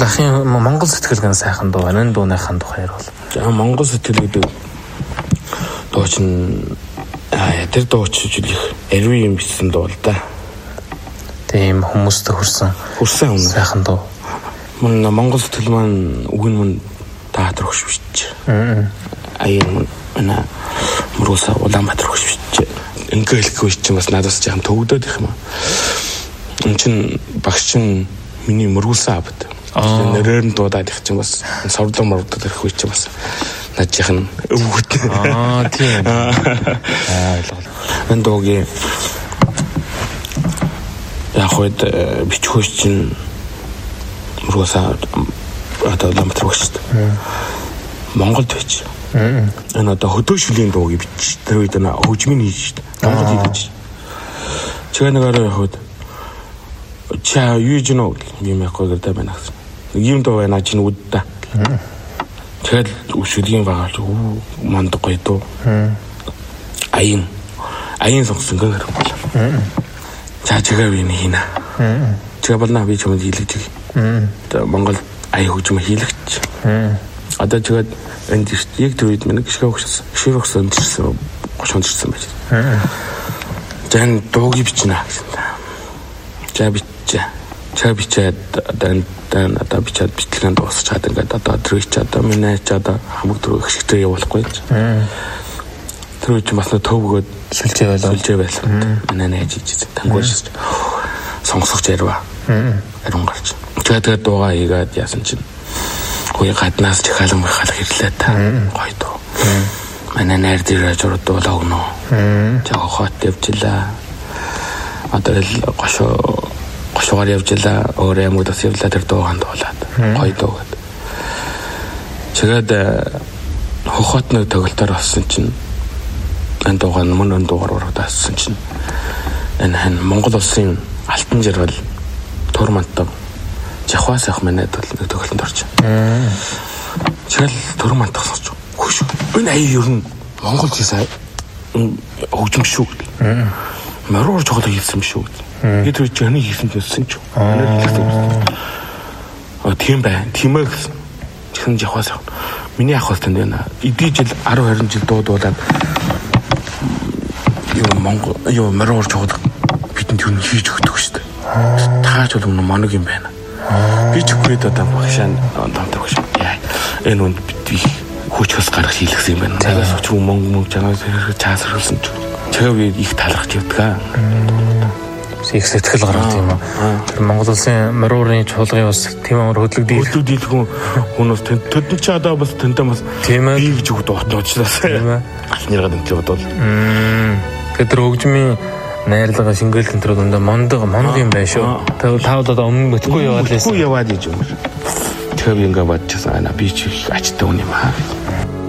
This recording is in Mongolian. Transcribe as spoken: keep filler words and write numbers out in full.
бол ахын Монгол сэтгэл гэн сайхан дуу, энэ дууныхан тухай ярил. За Монгол сэтгэл гэдэг дуу чинь аа тэр дуу чинь их ариун юм бичсэн дуу л да. Тийм хүмүүстэй хүрсэн. Хүрсэн юм сайхан дуу. Мөн Монгол сэтгэл маань үг нь мөн таатар хөш бичиж. Аа. Аян ана мөрөөсө Улаанбаатар хөш бичиж. Ингээ хэлэхгүй чинь бас надаас жаахан төвөгдөд их юм аа. Энд чинь багш чинь миний мөрөөсө авд. Нэрээр нь дуудаад их чинь бас савлан мөрөдөд ирэх үе чинь бас над жаахан өвгөт. Аа тийм. Аа ойлголоо. Энд дуугийн яг хойд бичхөөс чинь мөрөөсө одоо Улаанбаатар хөш. Монголд байж. Энэ одоо хөдөөшлийн дууг бич. Тэр үед нэ хөгжмийн хийж шүү дээ. Монгол хийж. Чигээр нэгээр явахад чаа юу ч нөө юм яахгүй гэдэг байна. Ийм дуу байна чинь үддэ. Тэгэхээр өшөлгийн байгаа ч манд гоё дуу. Аян. Аян сонгосон гэр болоо. За чигээр би хийнэ. Чигээр болно би ч юм хийлгэж. Монгол аян хөгжим хийлгэж. Одоо чигээр энд яг тэр үед минь гişгээ өгсөн. Гişээ өгсөн дэрсэн гошонд дэрсэн байж. Жан дууги бичнэ гэсэн. За бичээ. За бичээд одоо дан одоо бичээд бичлэгэн дуусчаад ингээд одоо тэр их ч одоо минь ч одоо хамаг дөрөв гişгтэй явуулахгүй. Тэр үед бас нөө төвгөөд сүлжээ байлаа. Сүлжээ байсан. Манай нээж ичсэн тангуйш. Сонгосгоч ярва. Ариун гарч. Тэгээд дуугаа хийгээд яасан чинь хөөе гаднаас чахалан махал хэрлээ та. Гоё дуу. Манай найр дээр журд дуулаа өгнө. Жаа хот явжлаа. Одоо л гошоо гошоор явжлаа. Өөрөө юм уу дас явлаа тэр дуугаан дуулаад. Гоё дуу гэд. Тэгээд хохотны тоглолтоор болсон чинь энэ дуугаан мөн энэ дуугаар урагдаасан чинь энэ хан Монгол улсын алтан жаргал Турмантав Жахвас ах манайд тоглолтод орж. Чигэл Турмант тасарч. Хөш. Энэ аяа ер нь Монгол хийсэн хөгжим шүү. Маруур жоо хийсэн шүү. Бид тэр жаны хийсэн гэсэн ч. А тийм бай. Тийм ээ гэсэн. Чихэн Жахвас ах. Миний ах бол тэнд байна. Эдий жил арав харин жил дуудуулаад юу Монгол юу маруур жоо бидэнд юу хийж өгдөг шүү дээ. Тааж бол өмнө моног юм байна. Би ч үгээд одоо багшаа донтог шүү. Яа. Энэ үнд би хүчээс гарах хийлгсэн юм байна. Цагаас ч юм мөнгө мөнгө чанаас хэрэг чаасралсан ч. Чаав их талархаж явдаг. Их сэтгэл гаргав тийм үү. Тэр Монгол улсын маруурын чуулгын бас тийм амар хөдлөгдөж хөдлөгдөж хүмүүс төдөн ч одоо бас тэнтэй бас би гэж үг дуутаачлаа. Тийм ээ. Алнираад энэ бол. Тэгэхээр тэр хөгжмийн найрлага шингээл контрол өнда мондог монд юм байна шүү. Тэгвэл та бол одоо өмнө мэдгүй яваад байсан. Мэдгүй яваад ийж юм. Тэгэхээр би ингээ бодчихсан аа би ч их ачтай хүн юм аа.